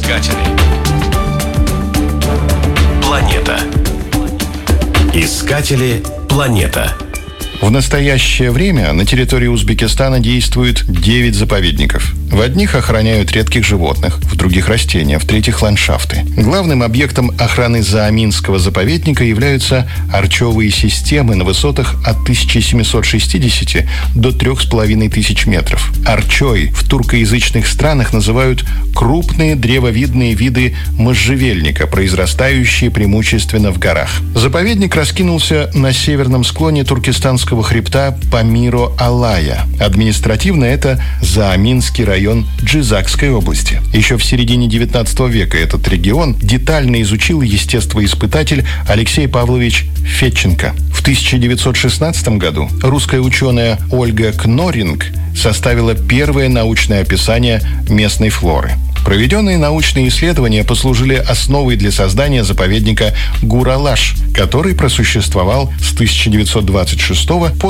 Искатели. Планета. Искатели. Планета. В настоящее время на территории Узбекистана действует 9 заповедников. В одних охраняют редких животных, в других – растения, в третьих – ландшафты. Главным объектом охраны Зааминского заповедника являются арчевые системы на высотах от 1760 до 3500 метров. Арчой в туркоязычных странах называют крупные древовидные виды можжевельника, произрастающие преимущественно в горах. Заповедник раскинулся на северном склоне туркестанского хребта Памиро-Алая. Административно это Зааминский район Джизакской области. Еще в середине XIX века этот регион детально изучил естествоиспытатель Алексей Павлович Федченко. В 1916 году русская ученая Ольга Кноринг составила первое научное описание местной флоры. Проведенные научные исследования послужили основой для создания заповедника Гуралаш, который просуществовал с 1926 по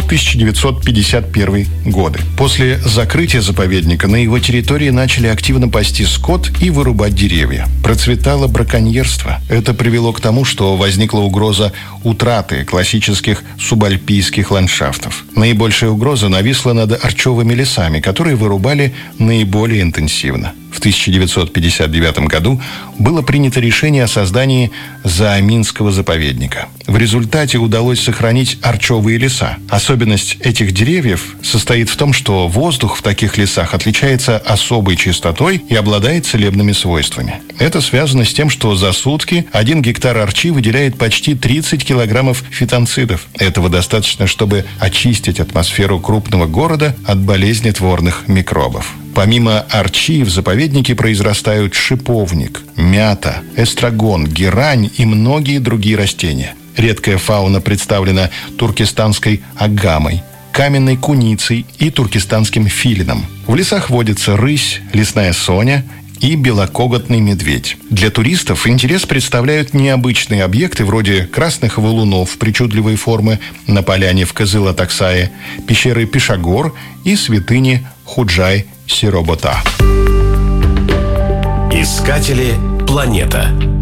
1951 годы. После закрытия заповедника на его территории начали активно пасти скот и вырубать деревья. Процветало браконьерство. Это привело к тому, что возникла угроза утраты классических субальпийских ландшафтов. Наибольшая угроза нависла над арчевыми лесами, которые вырубали наиболее интенсивно. В 1959 году было принято решение о создании Зааминского заповедника. В результате удалось сохранить арчевые леса. Особенность этих деревьев состоит в том, что воздух в таких лесах отличается особой чистотой и обладает целебными свойствами. Это связано с тем, что за сутки 1 гектар арчи выделяет почти 30 килограммов фитонцидов. Этого достаточно, чтобы очистить атмосферу крупного города от болезнетворных микробов. Помимо арчи в заповеднике произрастают шиповник, мята, эстрагон, герань и многие другие растения. Редкая фауна представлена туркестанской агамой, каменной куницей и туркестанским филином. В лесах водится рысь, лесная соня и белокоготный медведь. Для туристов интерес представляют необычные объекты вроде красных валунов причудливой формы на поляне в Кызыл-Атаксае, пещеры Пешагор и святыни Худжай-Сиробота. Искатели. Планета.